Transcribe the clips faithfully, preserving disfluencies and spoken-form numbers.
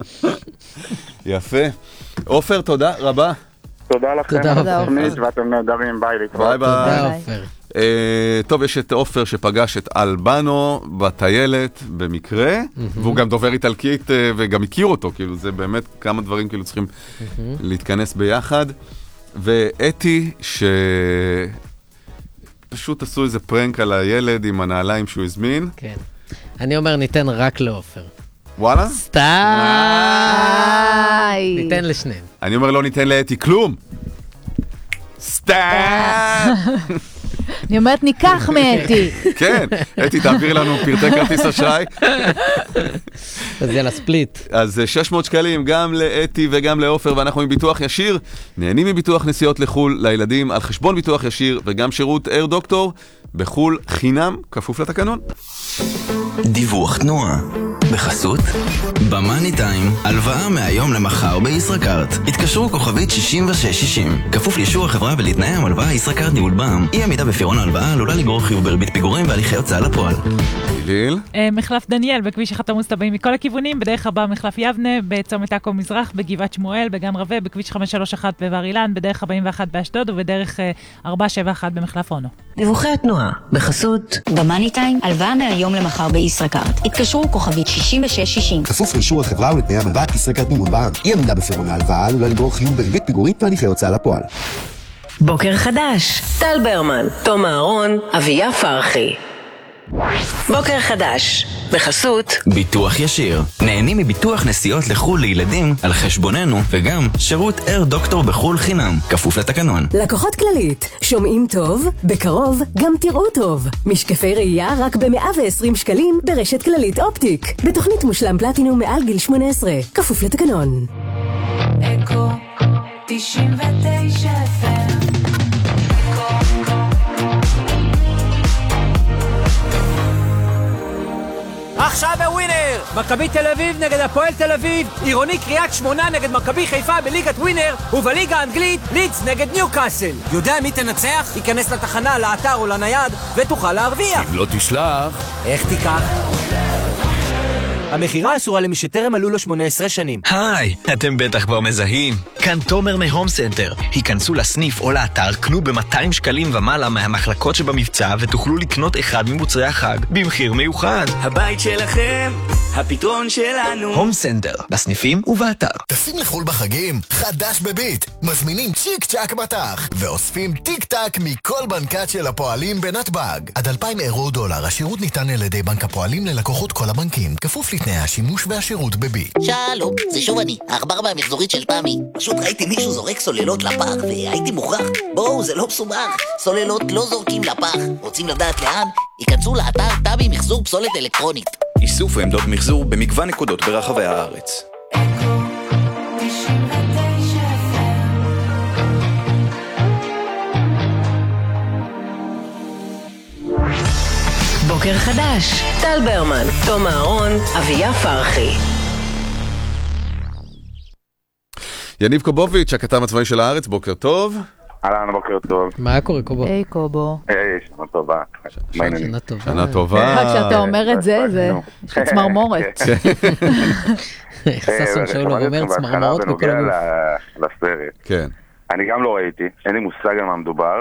יפה. עופר, תודה רבה. תודה לכם. תודה, תמיד, ואתם נהדרים. ביי, להתראות. ביי ביי. תודה, עופר. אה, טוב, יש את עופר שפגש את אלבנו בטיילת במקרה, והוא גם דובר איטלקית אה, וגם הכיר אותו, כאילו זה באמת כמה דברים כאילו צריכים להתכנס ביחד. ואתי שפשוט עשו איזה פרנק על הילד עם הנעליים שהוא הזמין. כן. אני אומר ניתן רק לעופר. וואלה? סתם! ניתן לשניהם. אני אומר לא ניתן לאתי כלום. סתם! אני אומרת ניקח מאתי. כן, אתי תעביר לנו פרטי כרטיס אשראי. אז יאללה, ספליט. אז שש מאות שקלים גם לאתי וגם לעופר, ואנחנו עם ביטוח ישיר, נהנים מביטוח נסיעות לחול לילדים על חשבון ביטוח ישיר, וגם שירות אייר דוקטור בחול חינם, כפוף לתקנון. דיווח תנועה בחסות במאני טיים, הלוואה מהיום למחר בישראכרט. התקשרו כוכבית שישים ושש שישים, כפוף לאישור החברה ולתנאי המלוואה. ישראכרט ניהול בע"מ. אי עמידה בפירעון ההלוואה עלולה לגרור חיוב בריבית פיגורים והליכי הוצאה לפועל. ליל מחלף דניאל בכביש אחת עמוס טבעים מכל הכיוונים, בדרך הבאה מחלף יבנה, בצומת עכו מזרח, בגבעת שמואל, בגן רווה, בכביש חמש שלוש אחת בבר אילן, בדרך ארבעים ואחת באשדוד ובדרך ארבע שבע אחת במחלף אונו. דיווחי התנועה בחסות במאני טיים, הלוואה מהיום למחר בישראכרט. התקשרו כוכבית שישים ושש שישים, כפוף לאישור החברה ולתנאי המלוואה. ישראכרט ניהול בע"מ. אי עמידה בפירעון ההלוואה עלולה לגרור חיוב בריבית פיגורים והליכי הוצאה לפועל. בוקר חדש, טל ברמן, תום אהרון, אביה פרחי. בוקר חדש בחסות ביטוח ישיר, נהנים מביטוח נסיעות לחול לילדים על חשבוננו, וגם שירות אייר דוקטור בחול חינם, כפוף לתקנון. לקוחות כללית, שומעים טוב, בקרוב גם תראו טוב. משקפי ראייה רק ב-מאה ועשרים שקלים ברשת כללית אופטיק, בתוכנית מושלם פלטינום מעל גיל שמונה עשרה, כפוף לתקנון. אקו תשעים ותשע אף אם. עכשיו בווינר, מכבי תל אביב נגד הפועל תל אביב, עירוני קריית שמונה נגד מכבי חיפה בליגת ווינר, ובליגה האנגלית לידס נגד ניוקאסל. יודע מי תנצח? ייכנס לתחנה, לאתר או לנייד ותוכל להרוויח. אם לא תשלח, איך תיקח? המחירה אסורה למי שטרם מלאו לו שמונה עשרה שנים. היי, אתם בטח כבר מזהים. כאן תומר מהום סנטר. היכנסו לסניף או לאתר, קנו ב-מאתיים שקלים ומעלה מהמחלקות שבמבצע ותוכלו לקנות אחד ממוצרי החג במחיר מיוחד. הבית שלכם, הפתרון שלנו. הום סנטר, בסניפים ובאתר. טסים לחול בחגים? חדש בביט. מזמינים צ'יק צ'ק מטח ואוספים טיק טק מכל בנקת של הפועלים בנתב"ג. עד אלפיים אירו דולר. השירות ניתן על ידי בנק הפועלים ללקוחות כל הבנקים. כפוף תנאי השימוש והשירות בביט. שלום, זה שוב אני, העכבר מהמחזורית של תמי. פשוט ראיתי מישהו זורק סוללות לפח והייתי מוכרח. בואו, זה לא מסובך. סוללות לא זורקים לפח. רוצים לדעת לאן? ייכנסו לאתר תמי מחזור פסולת אלקטרונית. איסוף ועמדות מחזור במגוון נקודות ברחבי הארץ. בוקר חדש, טל ברמן, תום אהרון, אביה פרחי. יניב קובוביץ', הכתב הצבאי של הארץ, בוקר טוב. אהלן, בוקר טוב. מה קורה, קובו? היי קובו. היי, שנה טובה. שנה טובה. שנה טובה. כשאתה אומר את זה, זה יש לך צמרמורת. חסון שאולו אומר צמרמורת בכל הגוף. לסרט. כן. אני גם לא ראיתי, אין לי מושג על מה מדובר.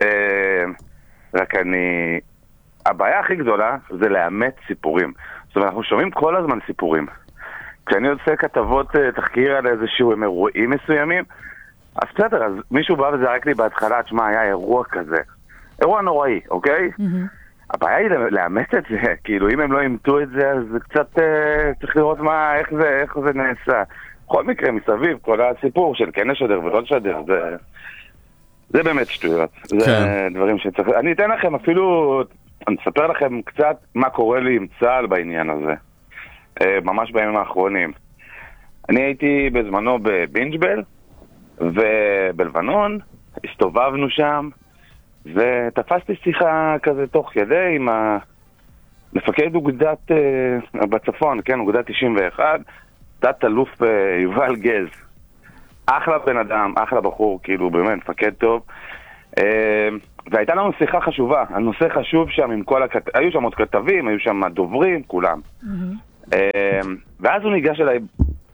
רק אני... הבעיה הכי גדולה זה לאמת סיפורים. זאת אומרת, אנחנו שומעים כל הזמן סיפורים. כשאני עושה כתבות תחקיר על איזשהו אירועים מסוימים, אז בסדר, אז מישהו בא וזרק לי בהתחלה, תשמע, היה אירוע כזה. אירוע נוראי, אוקיי? הבעיה היא לאמת את זה, כאילו אם הם לא אימתו את זה, אז זה קצת אה, צריך לראות מה, איך זה, איך זה נעשה. בכל מקרה, מסביב, כל הסיפור של כן לשדר ולא לשדר, זה, זה באמת שטויות. זה כן. דברים שצריך... אני אתן לכם אפילו... אני אספר לכם קצת מה קורה לי עם צה"ל בעניין הזה. ממש בימים האחרונים. אני הייתי בזמנו בבינג'בל, ובלבנון, הסתובבנו שם, ותפסתי שיחה כזה תוך כדי עם המפקד אוגדת בצפון, כן, אוגדת תשעים ואחת, תת אלוף יובל גז. אחלה בן אדם, אחלה בחור, כאילו באמת, מפקד טוב. והייתה לנו שיחה חשובה, הנושא חשוב שם עם כל הכת... היו שם עוד כתבים, היו שם דוברים, כולם. ואז הוא ניגש אליי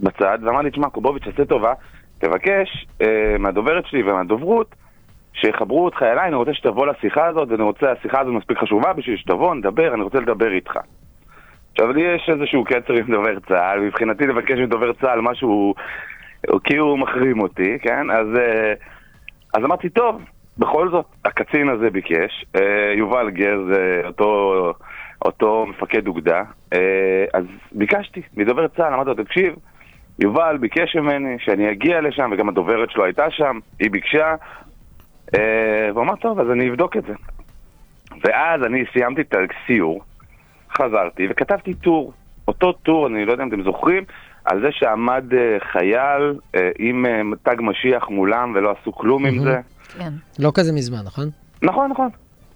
בצד, ואמר לי, תשמע, קובוביץ', עשה טובה, תבקש אה, מהדוברת שלי ומהדוברות, שיחברו אותך אליי, אני רוצה שתבוא לשיחה הזאת, ואני רוצה, השיחה הזאת מספיק חשובה בשביל שתבוא, נדבר, אני רוצה לדבר איתך. עכשיו, לי יש איזשהו קצר עם דובר צהל, מבחינתי לבקש מדובר צהל משהו, כי הוא מחרים אותי, כן? אז, אז אמרתי, טוב, בכל זאת, הקצין הזה ביקש, יובל גז, אותו, אותו מפקד אוגדה, אז ביקשתי מדובר צהל, אמרתי לו, תקשיב, יובל ביקש ממני שאני אגיע לשם, וגם הדוברת שלו הייתה שם, היא ביקשה, ואמר, טוב, אז אני אבדוק את זה. ואז אני סיימתי את הסיור, חזרתי וכתבתי טור, אותו טור, אני לא יודע אם אתם זוכרים, על זה שעמד חייל עם תג משיח מולם ולא עשו כלום עם זה. כן. לא כזה מזמן, נכון? נכון, נכון.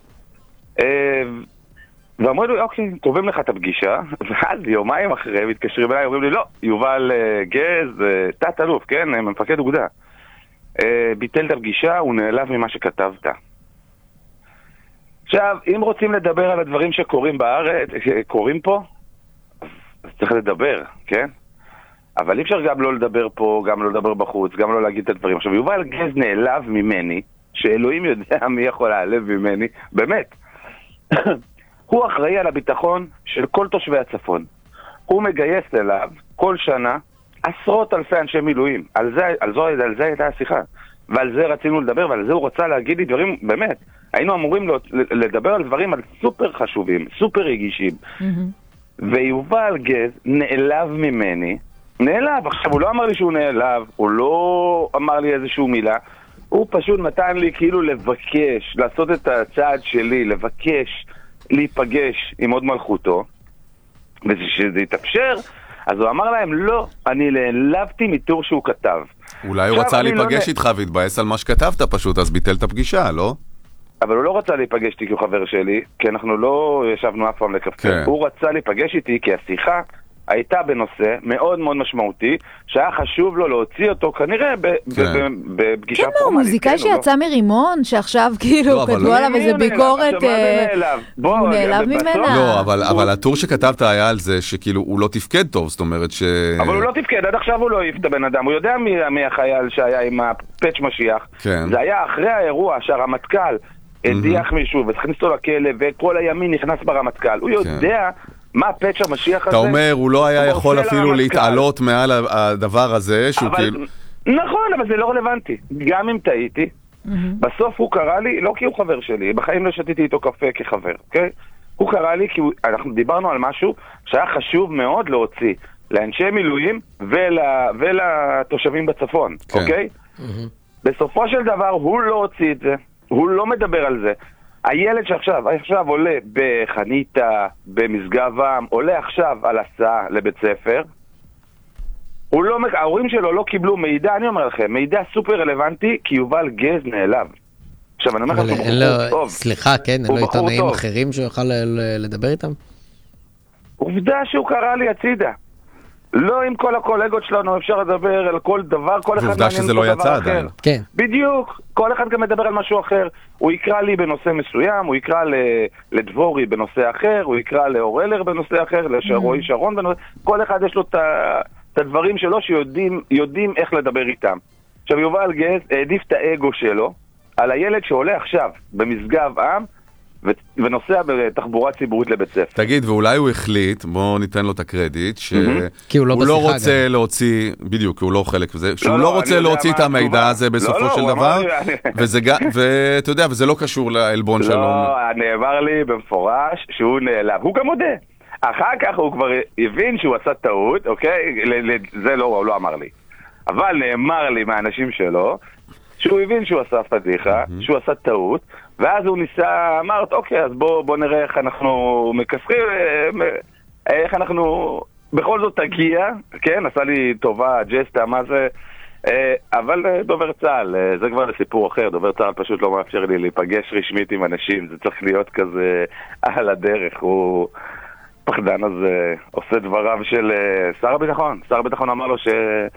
ואמרו לי, אוקיי, קובעים לך את הפגישה, ואז יומיים אחרי מתקשרים אליי, אומרים לי, לא, יובל גז, תת אלוף, כן, מפקד אוגדה. ביטל את הפגישה, הוא נעלב ממה שכתבת. עכשיו, אם רוצים לדבר על הדברים שקורים בארץ, קורים פה, אז צריך לדבר, כן? אבל אי אפשר גם לא לדבר פה, גם לא לדבר בחוץ, גם לא להגיד את הדברים. עכשיו, יובל גז נעלב ממני, שאלוהים יודע מי יכול להעלב ממני, באמת. הוא אחראי על הביטחון של כל תושבי הצפון. הוא מגייס אליו כל שנה עשרות אלפי אנשי מילואים. על זה, על זו, על זה הייתה השיחה. ועל זה רצינו לדבר, ועל זה הוא רצה להגיד לי דברים, באמת. היינו אמורים לדבר על דברים על סופר חשובים, סופר רגישים. ויובל גז נעלב ממני, נעלב, עכשיו הוא לא אמר לי שהוא נעלב, הוא לא אמר לי איזשהו מילה, הוא פשוט נתן לי כאילו לבקש, לעשות את הצעד שלי, לבקש, להיפגש עם עוד מלכותו, ושזה יתאפשר, אז הוא אמר להם, לא, אני נעלבתי מטור שהוא כתב. אולי הוא רצה להיפגש איתך והתבאס על מה שכתבת פשוט, אז ביטל את הפגישה, לא? אבל הוא לא רצה להיפגש איתי כי הוא חבר שלי, כי אנחנו לא ישבנו אף פעם לקפה. כן. הוא רצה להיפגש איתי כי השיחה הייתה בנושא מאוד מאוד משמעותי, שהיה חשוב לו להוציא אותו כנראה בפגישה פורמלית. כן, הוא מוזיקאי שיצא מרימון, שעכשיו כאילו כתבו עליו איזה ביקורת, הוא נעלב ממנה. לא, אבל הטור שכתבת היה על זה שכאילו הוא לא תפקד טוב, זאת אומרת ש... אבל הוא לא תפקד, עד עכשיו הוא לא העיף את הבן אדם, הוא יודע מי החייל שהיה עם הפאץ' משיח. זה היה אחרי האירוע שהרמטכ"ל הדיח מישהו וצריך לו לכלא וכל הימין נכנס ברמטכ"ל. הוא יודע מה הפאץ' המשיח הזה? אתה אומר, הוא לא היה יכול אפילו להתעלות מעל הדבר הזה, שהוא כאילו... נכון, אבל זה לא רלוונטי. גם אם טעיתי, בסוף הוא קרא לי, לא כי הוא חבר שלי, בחיים לא שתיתי איתו קפה כחבר, אוקיי? הוא קרא לי כי אנחנו דיברנו על משהו שהיה חשוב מאוד להוציא לאנשי מילואים ולתושבים בצפון, אוקיי? בסופו של דבר הוא לא הוציא את זה, הוא לא מדבר על זה. הילד שעכשיו, עכשיו עולה בחניתה, במשגב עם, עולה עכשיו על הסעה לבית ספר, הוא לא, ההורים שלו לא קיבלו מידע, אני אומר לכם, מידע סופר רלוונטי, כי יובל גז נעלב. עכשיו, אני אומר לכם, הוא בחור טוב. סליחה, כן, אין לו עיתונאים אחרים שהוא יוכל לדבר איתם? עובדה שהוא קרא לי הצידה. לא עם כל הקולגות שלנו אפשר לדבר על כל דבר, כל אחד ועובדה שזה לא יצא עדיין. כן. בדיוק, כל אחד גם מדבר על משהו אחר. הוא יקרא לי בנושא מסוים, הוא יקרא לדבורי בנושא אחר, הוא יקרא לאורלר בנושא אחר, לשרוי שרון בנושא, כל אחד יש לו את הדברים שלו שיודעים איך לדבר איתם. עכשיו יובל גז העדיף את האגו שלו על הילד שעולה עכשיו במשגב עם, ונוסע בתחבורה ציבורית לבית ספר. תגיד, ואולי הוא החליט, בואו ניתן לו את הקרדיט, שהוא לא רוצה להוציא, בדיוק, כי הוא לא חלק בזה, שהוא לא רוצה להוציא את המידע הזה בסופו של דבר, ואתה יודע, וזה לא קשור לאלבון שלו. לא, נאמר לי במפורש שהוא נעלב, הוא גם מודה. אחר כך הוא כבר הבין שהוא עשה טעות, אוקיי? זה לא, הוא לא אמר לי. אבל נאמר לי מהאנשים שלו, שהוא הבין שהוא עשה פדיחה, שהוא עשה טעות, ואז הוא ניסה, אמרת, אוקיי, אז בוא, בוא נראה איך אנחנו מקסחים, איך אנחנו בכל זאת תגיע, כן, עשה לי טובה, ג'סטה, מה זה, אבל דובר צהל, זה כבר לסיפור אחר, דובר צהל פשוט לא מאפשר לי להיפגש רשמית עם אנשים, זה צריך להיות כזה על הדרך, הוא פחדן הזה, עושה דבריו של שר הביטחון, שר הביטחון אמר לו ש...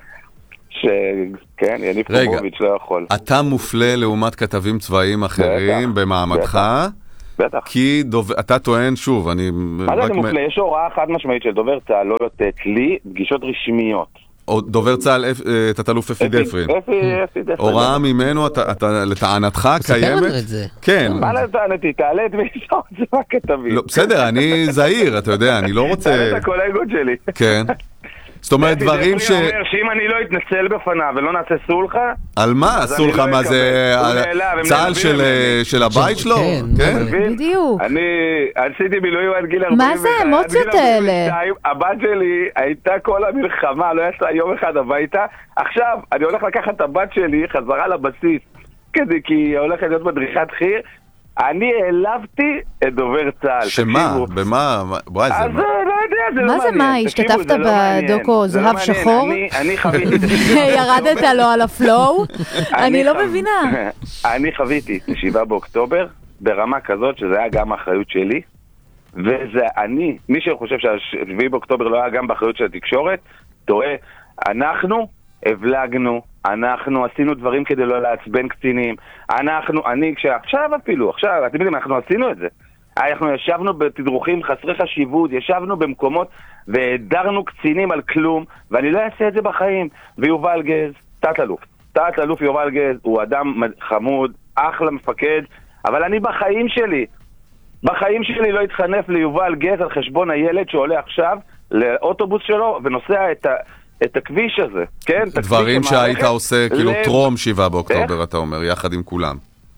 שכן, יניב קובוביץ' לא יכול. אתה מופלה לעומת כתבים צבאיים אחרים במעמדך, בטח. כי אתה טוען, שוב, אני... מה זה אני מופלה? יש הוראה חד משמעית של דובר צהל לא לתת לי פגישות רשמיות דובר צה"ל, תת-אלוף אפי דפרין. אפי דפרין. הוראה ממנו, לטענתך, קיימת? כן. מה לטענתי? תעלה את מי שעות, זה מה כתבים. בסדר, אני זהיר, אתה יודע, אני לא רוצה... תעלה את הקולגות שלי. כן. זאת אומרת, דברים ש... אפי דפרין אומר שאם אני לא אתנצל בפניו ולא נעשה סולחה... על מה? סולחה, מה זה? צה"ל של הבית שלו? כן, בדיוק. אני עשיתי מילואים עד גיל ארבעים ואחת. מה זה האמוציות האלה? הבת שלי הייתה כל המלחמה, לא יצאה יום אחד הביתה. עכשיו, אני הולך לקחת את הבת שלי חזרה לבסיס, כדי כי היא הולכת להיות מדריכת חי"ר. אני העלבתי את דובר צה"ל. שמה? במה? וואי, זה מה? מה זה מה? השתתפת בדוקו זהב שחור? אני חוויתי... ירדת לו על הפלואו? אני לא מבינה. אני חוויתי את שבעה באוקטובר ברמה כזאת שזה היה גם האחריות שלי, וזה אני, מי שחושב שהשביעי באוקטובר לא היה גם באחריות של התקשורת, טועה. אנחנו הבלגנו, אנחנו עשינו דברים כדי לא לעצבן קצינים, אנחנו, אני, כשעכשיו אפילו, עכשיו, אתם יודעים, אנחנו עשינו את זה. אנחנו ישבנו בתדרוכים חסרי חשיבות, ישבנו במקומות והדרנו קצינים על כלום, ואני לא אעשה את זה בחיים. ויובל גז, תת-אלוף, תת-אלוף יובל גז, הוא אדם חמוד, אחלה מפקד, אבל אני בחיים שלי, בחיים שלי לא התחנף ליובל גז על חשבון הילד שעולה עכשיו לאוטובוס שלו ונוסע את ה... את הכביש הזה, כן? דברים שהיית עושה, כאילו טרום שבעה באוקטובר, אתה אומר, יחד עם כולם.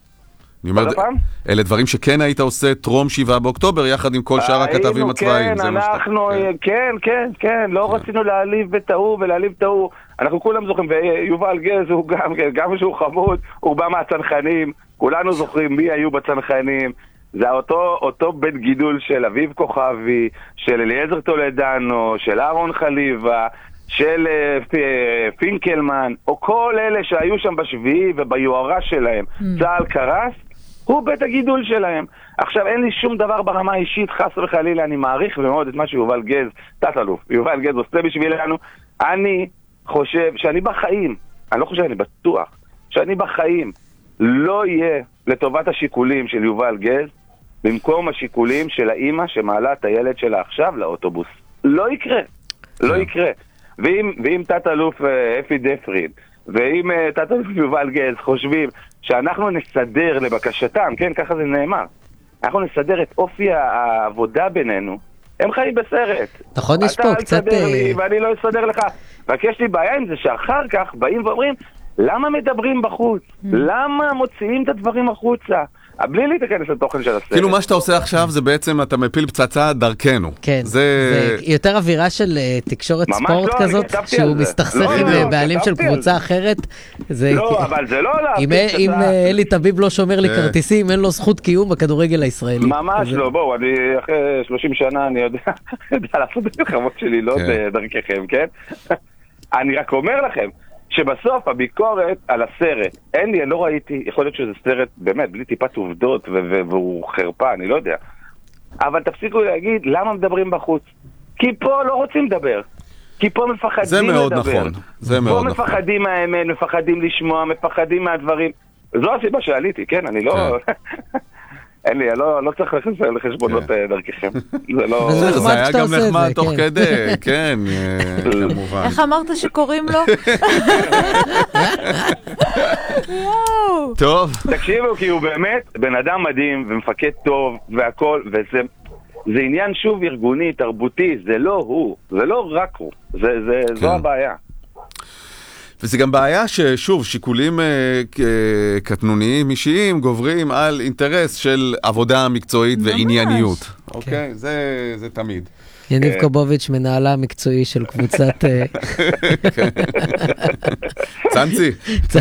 אלה דברים שכן היית עושה טרום שבעה באוקטובר, יחד עם כל שאר הכתבים הצבאיים. כן, אנחנו, כן, כן, כן, לא רצינו להעליב בטעו ולהעליב טעו. אנחנו כולם זוכרים, ויובל גז הוא גם, גם שהוא חמוד, הוא בא מהצנחנים, כולנו זוכרים מי היו בצנחנים. זה אותו, אותו בית גידול של אביב כוכבי, של אליעזר טולדנו, של אהרון חליבה, של פינקלמן, או כל אלה שהיו שם בשביעי וביוערה שלהם, צה"ל קרס, הוא בית הגידול שלהם. עכשיו אין לי שום דבר ברמה האישית, חס וחלילה, אני מעריך ומאוד את מה שיובל גז, תת-אלוף, יובל גז עושה בשבילנו. אני חושב שאני בחיים, אני לא חושב, אני בטוח, שאני בחיים לא יהיה לטובת השיקולים של יובל גז, במקום השיקולים של האמא שמעלה את הילד שלה עכשיו לאוטובוס. לא יקרה, לא יקרה. ואם, ואם תת-אלוף אפי דפרין, ואם תת-אלוף יובל גז חושבים שאנחנו נסדר לבקשתם, כן, ככה זה נאמר, אנחנו נסדר את אופי העבודה בינינו, הם חיים בסרט. נכון, יש פה קצת... אתה אל תסדר לי ואני לא אסדר לך. רק יש לי בעיה עם זה שאחר כך באים ואומרים, למה מדברים בחוץ? למה מוציאים את הדברים החוצה? בלי להתכנס לתוכן של הסרט. כאילו מה שאתה עושה עכשיו זה בעצם אתה מפיל פצצה דרכנו. כן, זה יותר אווירה של תקשורת ספורט כזאת, שהוא מסתכסך עם בעלים של קבוצה אחרת. לא, אבל זה לא להפיל פצצה. אם אלי טביב לא שומר לי כרטיסים, אין לו זכות קיום בכדורגל הישראלי. ממש לא, בואו, אני אחרי שלושים שנה אני יודע לעשות את החמות שלי, לא דרככם, כן? אני רק אומר לכם, שבסוף הביקורת על הסרט, אין לי, אני לא ראיתי, יכול להיות שזה סרט באמת בלי טיפת עובדות והוא חרפה, אני לא יודע. אבל תפסיקו להגיד, למה מדברים בחוץ? כי פה לא רוצים לדבר. כי פה מפחדים לדבר. זה מאוד נכון. זה מאוד נכון. פה מפחדים מהאמת, מפחדים לשמוע, מפחדים מהדברים. זו הסיבה שעליתי, כן? אני לא... אין לי, לא צריך לחשבונות דרככם. זה היה גם נחמד תוך כדי, כן, כמובן. איך אמרת שקוראים לו? טוב. תקשיבו, כי הוא באמת בן אדם מדהים ומפקד טוב והכל, וזה עניין שוב ארגוני, תרבותי, זה לא הוא, זה לא רק הוא, זו הבעיה. וזה גם בעיה ששוב, שיקולים קטנוניים אישיים גוברים על אינטרס של עבודה מקצועית וענייניות. אוקיי? זה תמיד. יניב קובוביץ', מנהלה המקצועי של קבוצת... צנצי.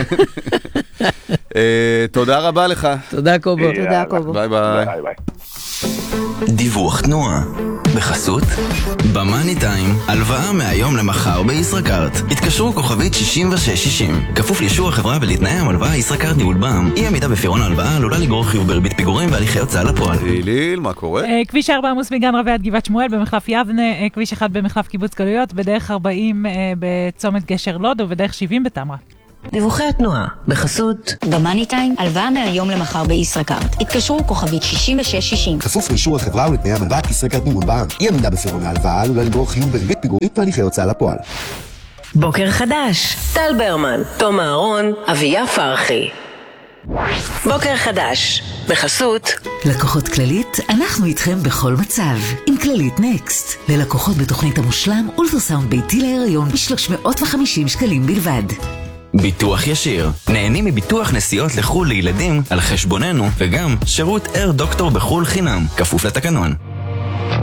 תודה רבה לך. תודה קובו. תודה קובו. ביי ביי. דיווח תנועה בחסות במאני טיים, הלוואה מהיום למחר בישראכרט. התקשרו כוכבית שישים ושש שישים, כפוף לאישור החברה ולתנאי המלוואה. ישראכרט ניהול בע"מ. אי עמידה בפירעון ההלוואה עלולה לגרור חיוב בריבית פיגורים והליכי הוצאה לפועל. ליל, מה קורה? כביש ארבע עמוס מגן רווה עד גבעת שמואל, במחלף יבנה, כביש אחד במחלף קיבוץ גלויות, בדרך ארבעים בצומת גשר לוד ובדרך שבעים בתמרה. דיווחי התנועה בחסות במאני טיים, הלוואה מהיום למחר בישראכרט. התקשרו כוכבית שישים ושש שישים. כפוף לאישור החברה ולתנאי המלוואה. ישראכרט ניהול בע"מ. אי עמידה בפירעון ההלוואה עלולה לגרור חיוב בריבית פיגורים והליכי הוצאה לפועל. בוקר חדש, טל ברמן, תום אהרון, אביה פרחי. בוקר חדש, בחסות לקוחות כללית, אנחנו איתכם בכל מצב. עם כללית נקסט, ללקוחות בתוכנית המושלם אולטרסאונד ביתי להיריון ב-שלוש מאות וחמישים שקלים בלבד. ביטוח ישיר. נהנים מביטוח נסיעות לחול לילדים על חשבוננו, וגם שירות אייר דוקטור בחול חינם, כפוף לתקנון.